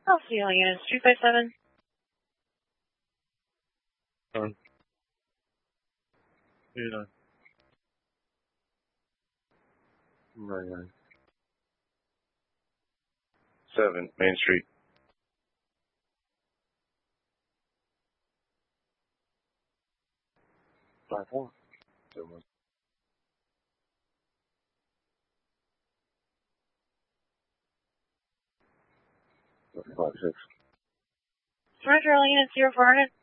LCL units 357. Yeah. Right. 7 Main Street. 5-4. 5-6. Roger, all units 0400.